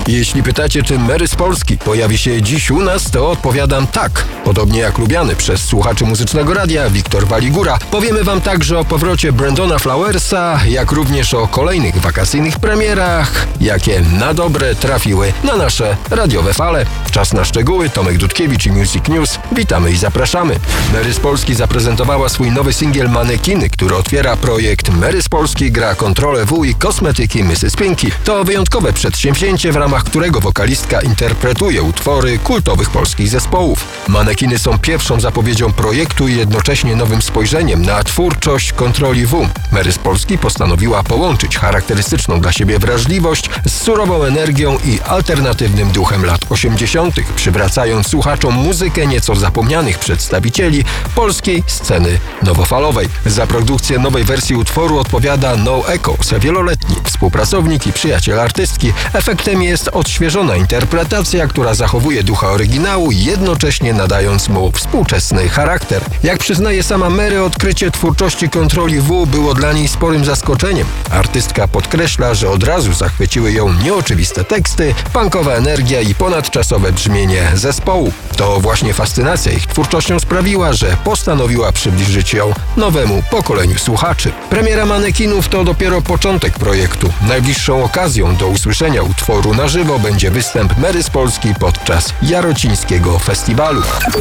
Jeśli pytacie, czy Mary z Polski pojawi się dziś u nas, to odpowiadam tak. Podobnie jak lubiany przez słuchaczy Muzycznego Radia Wiktor Waligura. Powiemy wam także o powrocie Brandona Flowersa, jak również o kolejnych wakacyjnych premierach, jakie na dobre trafiły na nasze radiowe fale. Czas na szczegóły. Tomek Dudkiewicz i Music News. Witamy i zapraszamy. Mary z Polski zaprezentowała swój nowy singiel Manekiny, który otwiera projekt Mary z Polski gra Kontrolę W i kosmetyki Mrs. Pinky. To wyjątkowe przedsięwzięcie, w ramach którego wokalistka interpretuje utwory kultowych polskich zespołów. Manekiny są pierwszą zapowiedzią projektu i jednocześnie nowym spojrzeniem na twórczość Kontroli W. Mary z Polski postanowiła połączyć charakterystyczną dla siebie wrażliwość z surową energią i alternatywnym duchem lat 80., przywracając słuchaczom muzykę nieco zapomnianych przedstawicieli polskiej sceny nowofalowej. Za produkcję nowej wersji utworu odpowiada No Echoes, wieloletni współpracownik i przyjaciel artystki. Efektem jest odświeżona interpretacja, która zachowuje ducha oryginału, jednocześnie nadając mu współczesny charakter. Jak przyznaje sama Mary, odkrycie twórczości Kontroli W było dla niej sporym zaskoczeniem. Artystka podkreśla, że od razu zachwyciły ją nieoczywiste teksty, punkowa energia i ponadczasowe brzmienie zespołu. To właśnie fascynacja ich twórczością sprawiła, że postanowiła przybliżyć ją nowemu pokoleniu słuchaczy. Premiera Manekinów to dopiero początek projektu. Najbliższą okazją do usłyszenia utworu na żywo będzie występ Mary z Polski podczas Jarocińskiego Festiwalu.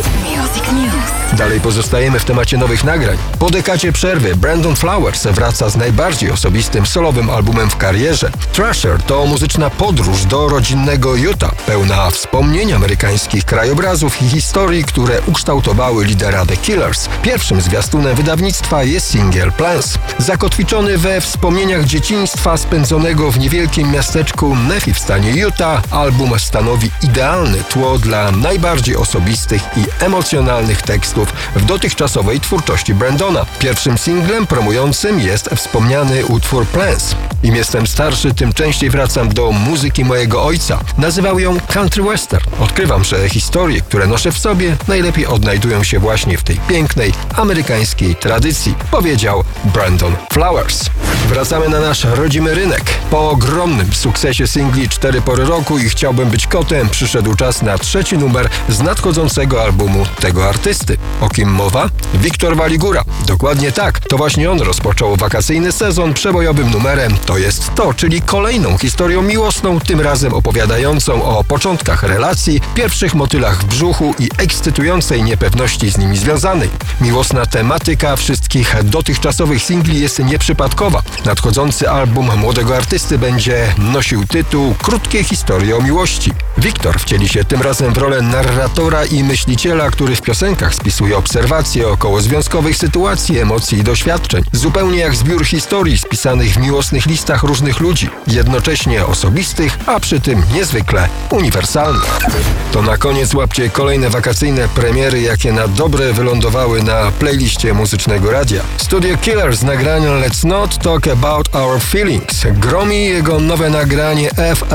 Dalej pozostajemy w temacie nowych nagrań. Po dekadzie przerwy Brandon Flowers wraca z najbardziej osobistym solowym albumem w karierze. Thrasher to muzyczna podróż do rodzinnego Utah, pełna wspomnień amerykańskich krajobrazów i historii, które ukształtowały lidera The Killers. Pierwszym zwiastunem wydawnictwa jest singiel Plans. Zakotwiczony we wspomnieniach dzieciństwa spędzonego w niewielkim miasteczku Nephi w stanie Utah, album stanowi idealne tło dla najbardziej osobistych i emocjonalnych tekstów w dotychczasowej twórczości Brandona. Pierwszym singlem promującym jest wspomniany utwór Plans. Im jestem starszy, tym częściej wracam do muzyki mojego ojca. Nazywał ją country western. Odkrywam, że historie, które noszę w sobie, najlepiej odnajdują się właśnie w tej pięknej, amerykańskiej tradycji, powiedział Brandon Flowers. Wracamy na nasz rodzimy rynek. Po ogromnym sukcesie singli 4 pory roku i Chciałbym być kotem przyszedł czas na trzeci numer z nadchodzącego albumu tego artysty. O kim mowa? Wiktor Waligura. Dokładnie tak. To właśnie on rozpoczął wakacyjny sezon przebojowym numerem To jest to, czyli kolejną historią miłosną, tym razem opowiadającą o początkach relacji, pierwszych motylach w brzuchu i ekscytującej niepewności z nimi związanej. Miłosna tematyka wszystkich dotychczasowych singli jest nieprzypadkowa. Nadchodzący album młodego artysty będzie nosił tytuł Krótkie historie o miłości. Wiktor wcieli się tym razem w rolę narratora i myśliciela, który w piosenkach spisuje obserwacje okołozwiązkowych sytuacji, emocji i doświadczeń. Zupełnie jak zbiór historii spisanych w miłosnych listach różnych ludzi, jednocześnie osobistych, a przy tym niezwykle uniwersalnych. To na koniec łapcie kolejne wakacyjne premiery, jakie na dobre wylądowały na playliście Muzycznego Radia. Studio Killers z nagraniem Let's Not Talk About Our Feelings. Gromi jego nowe nagranie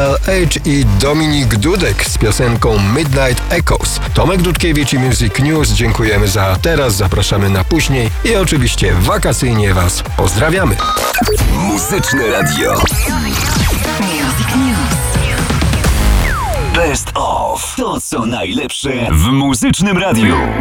FLH i Dominik Dudek z piosenką Midnight Echoes. Tomek Dudkiewicz i Music News. Dziękujemy za teraz, zapraszamy na później i oczywiście wakacyjnie Was pozdrawiamy. Muzyczne Radio. Music News. Best of. To co najlepsze w Muzycznym Radiu.